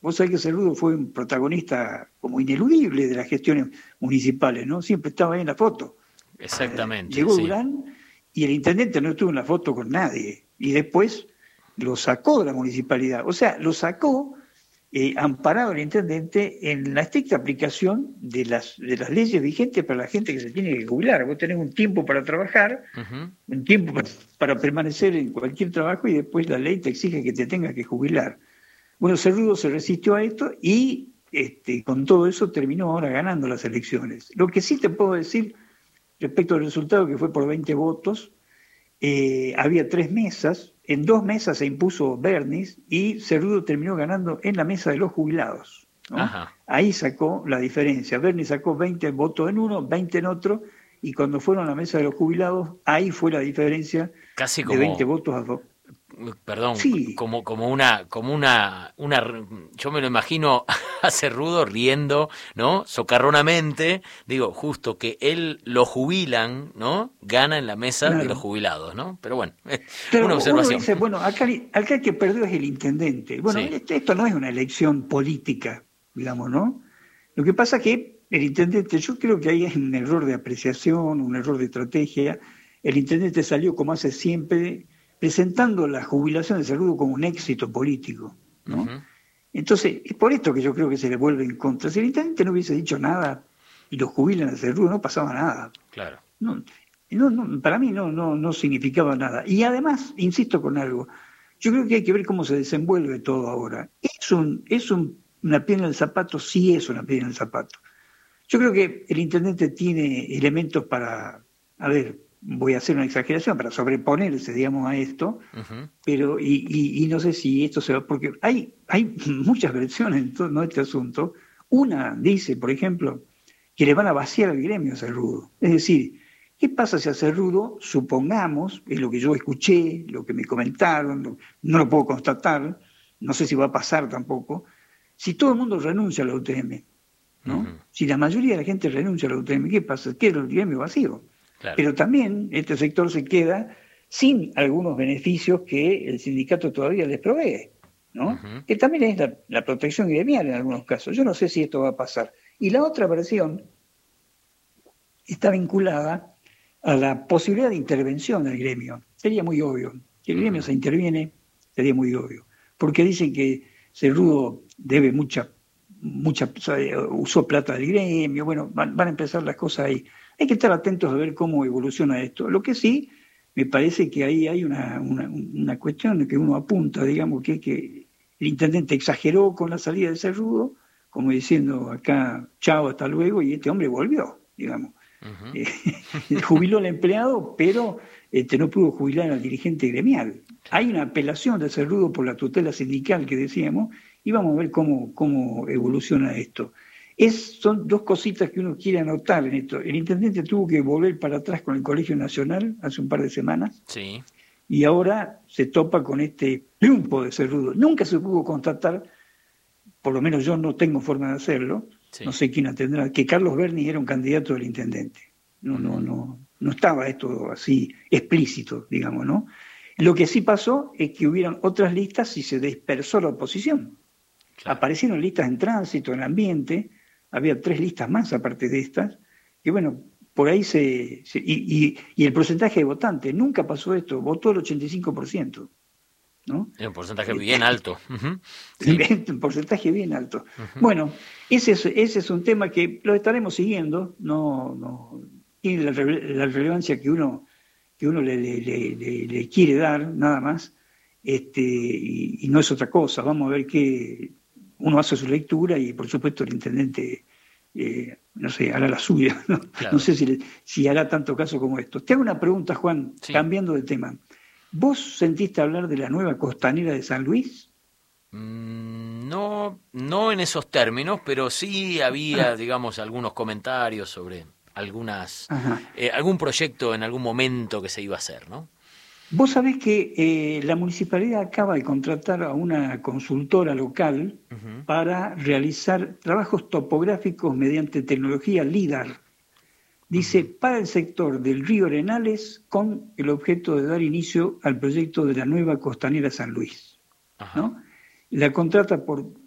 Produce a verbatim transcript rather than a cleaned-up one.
Vos sabés que Cerrudo fue un protagonista como ineludible de las gestiones municipales, ¿no? Siempre estaba ahí en la foto. Eh, Exactamente, llegó sí. Durán y el intendente no estuvo en la foto con nadie. Y después lo sacó de la municipalidad. O sea, lo sacó eh, amparado el intendente en la estricta aplicación de las, de las leyes vigentes para la gente que se tiene que jubilar. Vos tenés un tiempo para trabajar, Ujú. un tiempo para, para permanecer en cualquier trabajo y después la ley te exige que te tengas que jubilar. Bueno, Cerrudo se resistió a esto y este, con todo eso terminó ahora ganando las elecciones. Lo que sí te puedo decir respecto al resultado, que fue por veinte votos, eh, había tres mesas, en dos mesas se impuso Bernis y Cerrudo terminó ganando en la mesa de los jubilados, ¿no? Ajá. Ahí sacó la diferencia. Bernis sacó veinte votos en uno, veinte en otro, y cuando fueron a la mesa de los jubilados, ahí fue la diferencia Casi de veinte como, votos a favor. perdón, Sí, como, como una, como una, una, yo me lo imagino a Cerrudo riendo, ¿no? Socarronamente, digo, justo que él lo jubilan, ¿no? Gana en la mesa de los claro. jubilados, ¿no? Pero bueno, una Claro, uno observación. dice, bueno, acá, acá el que perdió es el intendente. Bueno, Sí. esto, esto no es una elección política, digamos, ¿no? Lo que pasa es que el intendente, yo creo que ahí es un error de apreciación, un error de estrategia. El intendente salió, como hace siempre, presentando la jubilación de Cerrudo como un éxito político, ¿no? Ujú. Entonces, es por esto que yo creo que se le vuelve en contra. Si el intendente no hubiese dicho nada y lo jubilan a Cerrudo, no pasaba nada. Claro. No, no, no, para mí no, no, no significaba nada. Y además, insisto con algo, yo creo que hay que ver cómo se desenvuelve todo ahora. Es, un, es un, una piedra en el zapato, sí es una piedra en el zapato. Yo creo que el intendente tiene elementos para, a ver, voy a hacer una exageración, para sobreponerse, digamos, a esto, Ujú. pero, y, y, y no sé si esto se va, porque hay, hay muchas versiones en todo ¿no? este asunto. Una dice, por ejemplo, que le van a vaciar el gremio a Cerrudo. Es decir, ¿qué pasa si a Cerrudo, supongamos, es lo que yo escuché, lo que me comentaron, lo- no lo puedo constatar, no sé si va a pasar tampoco, si todo el mundo renuncia a la U T M, Ujú. ¿no? Si la mayoría de la gente renuncia a la U T M, ¿qué pasa? Queda el gremio vacío. Claro. Pero también este sector se queda sin algunos beneficios que el sindicato todavía les provee, ¿no? Ujú. Que también es la, la protección gremial en algunos casos. Yo no sé si esto va a pasar. Y la otra versión está vinculada a la posibilidad de intervención del gremio. Sería muy obvio. Si el gremio Ujú. se interviene, sería muy obvio. Porque dicen que Cerrudo debe mucha, mucha, usó plata del gremio, bueno, van, van a empezar las cosas ahí. Hay que estar atentos a ver cómo evoluciona esto. Lo que sí, me parece que ahí hay una, una, una cuestión que uno apunta, digamos, que es que el intendente exageró con la salida de Cerrudo, como diciendo acá, chao, hasta luego, y este hombre volvió, digamos. Ujú. Eh, jubiló al empleado, pero este, no pudo jubilar al dirigente gremial. Hay Claro. una apelación de Cerrudo por la tutela sindical que decíamos, y vamos a ver cómo, cómo evoluciona esto. Es, son dos cositas que uno quiere anotar en esto. El intendente tuvo que volver para atrás con el Colegio Nacional hace un par de semanas, Sí. y ahora se topa con este triunfo de Cerrudo. Nunca se pudo constatar, por lo menos yo no tengo forma de hacerlo, no Sí. sé quién la tendrá, que Carlos Berni era un candidato del intendente. No, no, Ujú. no, no estaba esto así explícito, digamos, ¿no? Lo que sí pasó es que hubieran otras listas y se dispersó la oposición. Claro. Aparecieron listas en tránsito, en ambiente, había tres listas más aparte de estas, que bueno, por ahí se... se y, y, y el porcentaje de votantes, nunca pasó esto, votó el ochenta y cinco por ciento, ¿no? Es un porcentaje Este, bien alto. Ujú. Sí. un porcentaje bien alto. Ujú. Bueno, ese es, ese es un tema que lo estaremos siguiendo, no, no tiene la, rele- la relevancia que uno, que uno le, le- le- le- le quiere dar, nada más, este, y, y no es otra cosa. Vamos a ver qué uno hace su lectura y por supuesto el intendente, eh, no sé, hará la suya. No, no Claro. sé si, le- si hará tanto caso como esto. Te hago una pregunta, Juan, Sí. cambiando de tema. ¿Vos sentiste hablar de la nueva costanera de San Luis? Mm, No, no en esos términos, pero sí había, Ah, digamos, algunos comentarios sobre algunas, ajá. eh, algún proyecto en algún momento que se iba a hacer, ¿no? Vos sabés que eh, la municipalidad acaba de contratar a una consultora local Ujú. para realizar trabajos topográficos mediante tecnología LIDAR. Dice, Ujú. para el sector del río Arenales, con el objeto de dar inicio al proyecto de la nueva costanera San Luis, Ajá. ¿no? La contrata por